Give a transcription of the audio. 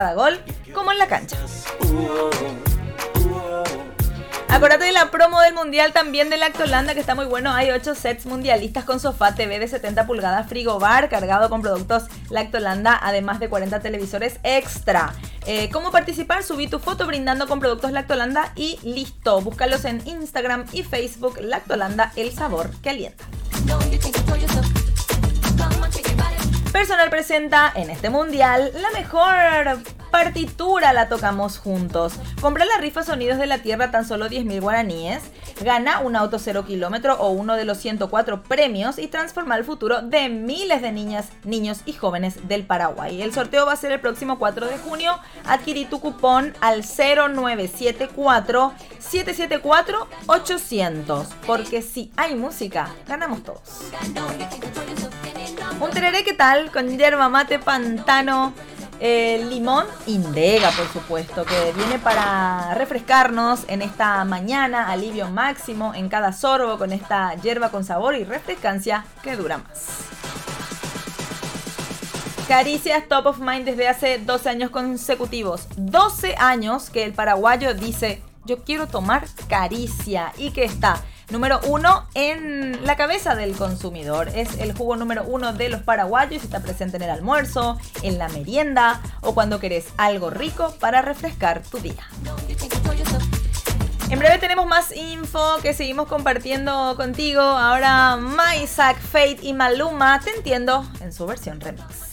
cada gol como en la cancha. Acordate de la promo del mundial también de Lactolanda, que está muy bueno. Hay 8 sets mundialistas con sofá TV de 70 pulgadas, frigobar cargado con productos Lactolanda, además de 40 televisores extra. ¿Cómo participar? Subí tu foto brindando con productos Lactolanda y listo. Búscalos en Instagram y Facebook. Lactolanda, el sabor que alienta. Personal presenta en este mundial la mejor partitura la tocamos juntos. Compra la rifa Sonidos de la Tierra tan solo 10.000 guaraníes. Gana un auto 0 kilómetro o uno de los 104 premios y transforma el futuro de miles de niñas, niños y jóvenes del Paraguay. El sorteo va a ser el próximo 4 de junio. Adquirí tu cupón al 0974-774-800. Porque si hay música, ganamos todos. Un tereré, ¿qué tal? Con yerba mate, pantano, limón, Indega, por supuesto, que viene para refrescarnos en esta mañana, alivio máximo en cada sorbo con esta yerba con sabor y refrescancia que dura más. Caricias top of mind desde hace 12 años consecutivos. 12 años que el paraguayo dice, yo quiero tomar Caricia, y que está número 1 en la cabeza del consumidor. Es el jugo número 1 de los paraguayos. Está presente en el almuerzo, en la merienda o cuando querés algo rico para refrescar tu día. En breve tenemos más info que seguimos compartiendo contigo. Ahora Maysak, Fate y Maluma, Te Entiendo, en su versión remix.